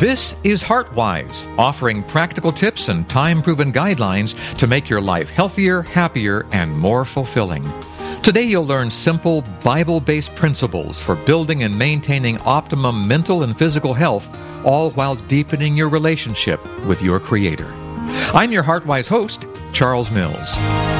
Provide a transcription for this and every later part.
This is HeartWise, offering practical tips and time-proven guidelines to make your life healthier, happier, and more fulfilling. Today you'll learn simple, Bible-based principles for building and maintaining optimum mental and physical health, all while deepening your relationship with your Creator. I'm your HeartWise host, Charles Mills.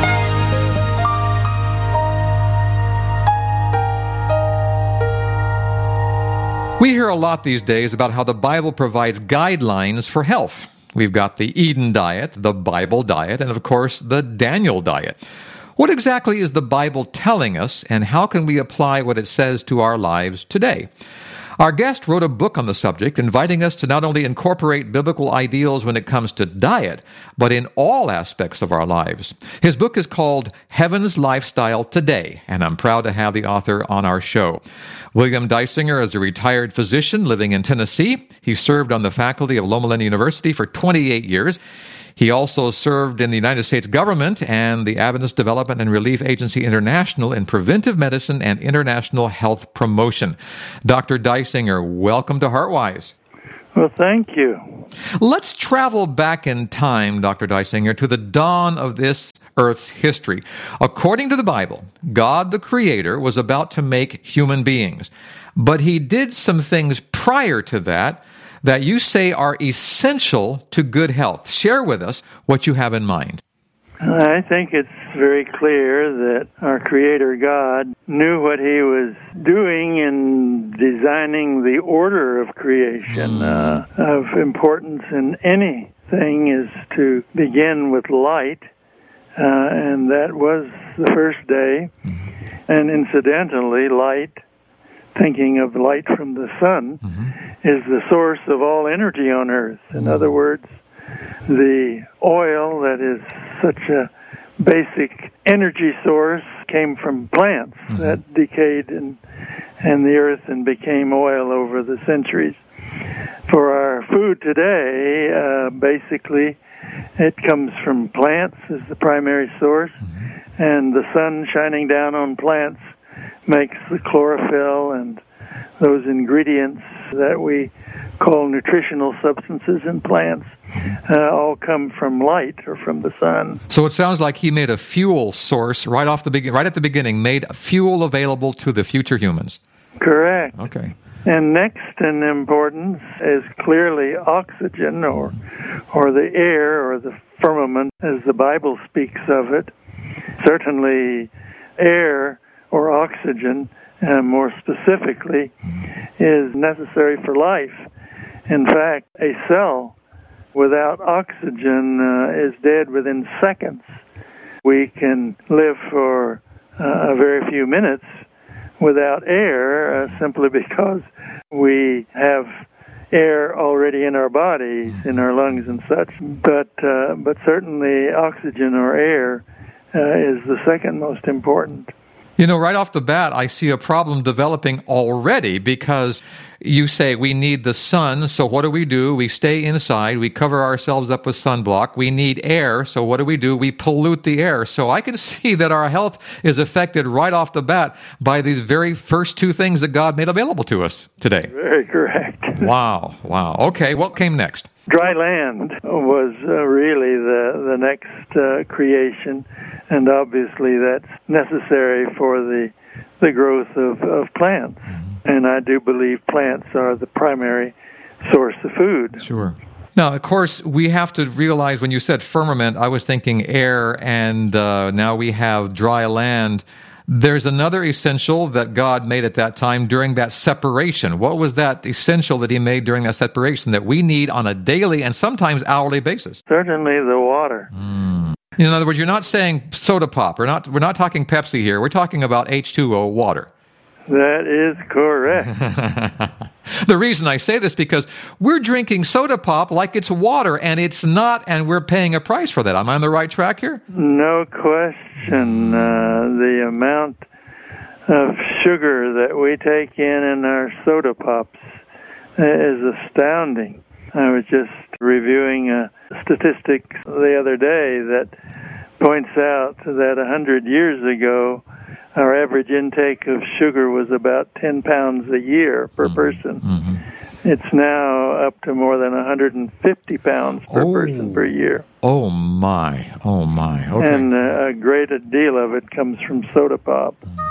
We hear a lot these days about how the Bible provides guidelines for health. We've got the Eden diet, the Bible diet, and of course, the Daniel diet. What exactly is the Bible telling us, and how can we apply what it says to our lives today? Our guest wrote a book on the subject, inviting us to not only incorporate biblical ideals when it comes to diet, but in all aspects of our lives. His book is called Heaven's Lifestyle Today, and I'm proud to have the author on our show. William Deisinger is a retired physician living in Tennessee. He served on the faculty of Loma Linda University for 28 years. He also served in the United States government and the Adventist Development and Relief Agency International in preventive medicine and international health promotion. Dr. Deisinger, welcome to HeartWise. Well, thank you. Let's travel back in time, Dr. Deisinger, to the dawn of this Earth's history. According to the Bible, God the Creator was about to make human beings, but He did some things prior to that you say are essential to good health. Share with us what you have in mind. I think it's very clear that our Creator God knew what He was doing in designing the order of creation. Of importance in anything is to begin with light, and that was the first day. And incidentally, light, thinking of light from the sun, is the source of all energy on earth. In other words, the oil that is such a basic energy source came from plants that decayed in the earth and became oil over the centuries. For our food today, basically, it comes from plants as the primary source, and the sun shining down on plants makes the chlorophyll and those ingredients that we call nutritional substances in plants all come from light or from the sun. So it sounds like He made a fuel source right at the beginning, made fuel available to the future humans. Correct. Okay. And next in importance is clearly oxygen or the air or the firmament as the Bible speaks of it. Certainly air or oxygen, more specifically, is necessary for life. In fact, a cell without oxygen is dead within seconds. We can live for a very few minutes without air simply because we have air already in our bodies, in our lungs and such. But certainly oxygen or air is the second most important. You know, right off the bat, I see a problem developing already because you say we need the sun, so what do? We stay inside, we cover ourselves up with sunblock. We need air, so what do? We pollute the air. So I can see that our health is affected right off the bat by these very first two things that God made available to us today. Very correct. Wow. Okay, what came next? Dry land was really the next creation, and obviously that's necessary for the growth of plants. And I do believe plants are the primary source of food. Sure. Now, of course, we have to realize when you said firmament, I was thinking air, and now we have dry land. There's another essential that God made at that time during that separation. What was that essential that He made during that separation that we need on a daily and sometimes hourly basis? Certainly the water. In other words, you're not saying soda pop. We're not talking Pepsi here. We're talking about H2O, water. That is correct. The reason I say this because we're drinking soda pop like it's water, and it's not, and we're paying a price for that. Am I on the right track here? No question. The amount of sugar that we take in our soda pops is astounding. I was just reviewing a statistic the other day that points out that 100 years ago, our average intake of sugar was about 10 pounds a year per person. It's now up to more than 150 pounds per person per year. Oh, my. Okay. And a great deal of it comes from soda pop.